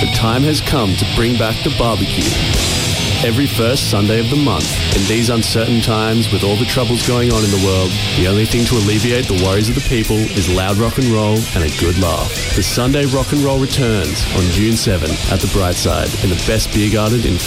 the time has come to bring back the barbecue. Every first Sunday of the month. In these uncertain times, with all the troubles going on in the world, the only thing to alleviate the worries of the people is loud rock and roll and a good laugh. The Sunday Rock and Roll returns on June 7 at the Brightside in the best beer garden in